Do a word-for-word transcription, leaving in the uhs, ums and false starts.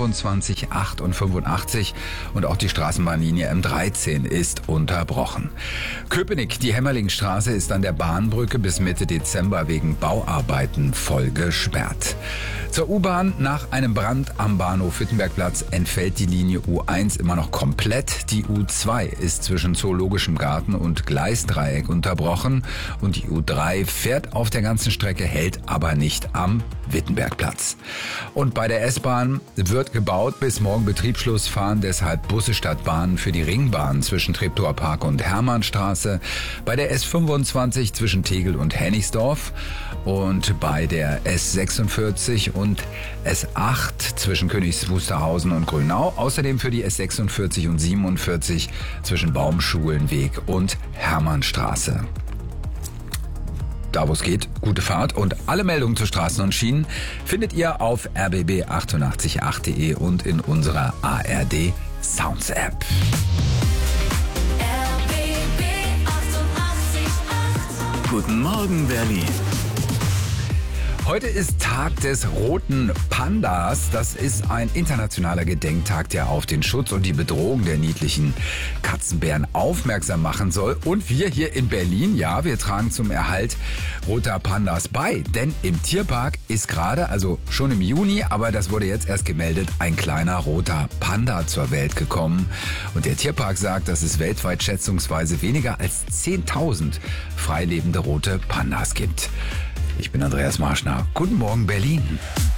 fünfundzwanzig, acht und fünfundachtzig und auch die Straßenbahnlinie M dreizehn ist unterbrochen. Köpenick, die Hämmerlingstraße ist an der Bahnbrücke bis Mitte Dezember wegen Bauarbeiten voll gesperrt. Zur U-Bahn: nach einem Brand am Bahnhof Wittenbergplatz entfällt die Linie U eins immer noch komplett. Die U zwei ist zwischen Zoologischem Garten und Gleisdreieck unterbrochen und die U drei fährt auf der ganzen Strecke, hält aber nicht am Wittenbergplatz. Und bei der S-Bahn wird gebaut, bis morgen Betriebsschluss fahren deshalb Busse statt Bahnen für die Ringbahn zwischen Treptower Park und Hermannstraße, bei der S fünfundzwanzig zwischen Tegel und Hennigsdorf und bei der S sechsundvierzig und S acht zwischen Königs Wusterhausen und Grünau, außerdem für die S sechsundvierzig und siebenundvierzig zwischen Baumschulenweg und Hermannstraße. Da wo es geht, gute Fahrt, und alle Meldungen zu Straßen und Schienen findet ihr auf r b b achtundachtzig punkt acht punkt d e und in unserer A R D Sounds App. R B B achtundachtzig Komma acht. Guten Morgen, Berlin. Heute ist Tag des Roten Pandas. Das ist ein internationaler Gedenktag, der auf den Schutz und die Bedrohung der niedlichen Katzenbären aufmerksam machen soll. Und wir hier in Berlin, ja, wir tragen zum Erhalt roter Pandas bei. Denn im Tierpark ist gerade, also schon im Juni, aber das wurde jetzt erst gemeldet, ein kleiner roter Panda zur Welt gekommen. Und der Tierpark sagt, dass es weltweit schätzungsweise weniger als zehntausend freilebende rote Pandas gibt. Ich bin Andreas Marschner. Guten Morgen, Berlin.